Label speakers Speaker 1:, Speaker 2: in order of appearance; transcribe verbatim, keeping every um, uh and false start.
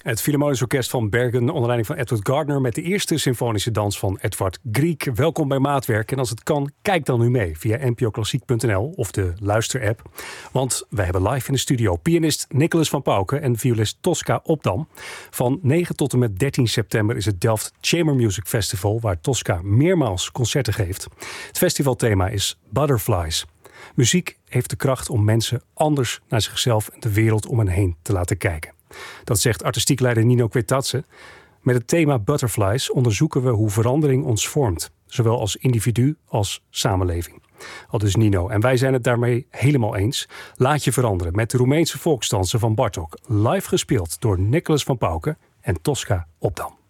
Speaker 1: Het Philharmonisch Orkest van Bergen onder leiding van Edward Gardner met de eerste symfonische dans van Edvard Grieg. Welkom bij Maatwerk en als het kan, kijk dan nu mee via n p o klassiek punt n l of de luisterapp. Want wij hebben live in de studio pianist Nicholas van Pauwke en violist Tosca Obdam. Van negen tot en met dertien september is het Delft Chamber Music Festival waar Tosca meermaals concerten geeft. Het festivalthema is Butterflies. Muziek heeft de kracht om mensen anders naar zichzelf en de wereld om hen heen te laten kijken. Dat zegt artistiek leider Nino Kwetatse. Met het thema Butterflies onderzoeken we hoe verandering ons vormt. Zowel als individu als samenleving. Aldus Nino. En wij zijn het daarmee helemaal eens. Laat je veranderen met de Roemeense volksdansen van Bartók. Live gespeeld door Nicholas van Pauwke en Tosca Obdam.